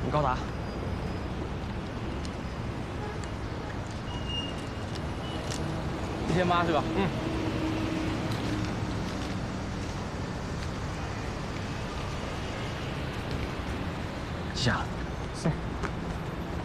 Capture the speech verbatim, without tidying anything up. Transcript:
你高达。一千八是吧？嗯。记下了。是。